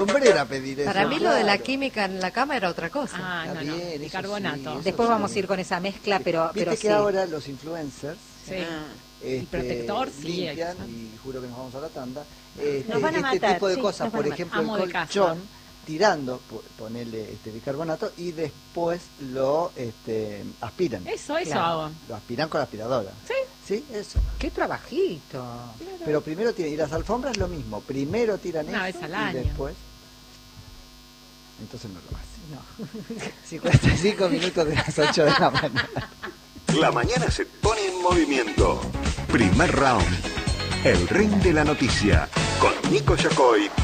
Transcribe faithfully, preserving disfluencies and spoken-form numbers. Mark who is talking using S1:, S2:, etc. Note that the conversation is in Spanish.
S1: lumbrera pedir eso.
S2: Para mí lo
S1: claro.
S2: de la química en la cama era otra cosa.
S3: Ah,
S1: Está
S3: no, no,
S1: bien, eso
S3: bicarbonato.
S1: sí,
S4: Después
S1: eso
S4: vamos
S1: sí.
S4: a ir con esa mezcla, pero,
S1: Viste
S4: pero
S1: que
S4: sí.
S1: ahora los influencers
S3: Sí.
S5: Ah.
S1: este,
S3: protector, sí,
S1: limpian,
S3: exacto.
S1: y juro que nos vamos a la tanda, este,
S4: Nos van a
S1: este
S4: matar,
S1: tipo de
S4: sí,
S1: cosas,
S4: nos van
S1: por
S4: a matar.
S1: ejemplo
S3: Amo de
S1: el
S3: casa.
S1: colchón, tirando, po- ponerle este bicarbonato y después lo este, aspiran.
S3: Eso, eso
S4: Claro.
S3: hago.
S1: Lo aspiran con la aspiradora.
S3: Sí.
S1: Sí, eso.
S4: ¡Qué trabajito!
S1: Pero primero tiran, y las alfombras lo mismo, primero tiran
S3: Una
S1: eso
S3: vez al
S1: y
S3: año.
S1: después... Entonces no lo hacen.
S4: No.
S1: cincuenta y cinco minutos de las ocho de la mañana.
S6: La mañana se pone en movimiento. Primer round. El ring de la noticia. Con Nico Yacoy